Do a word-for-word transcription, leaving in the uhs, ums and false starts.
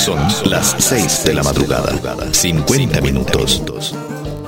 Son las seis de la madrugada, cincuenta minutos.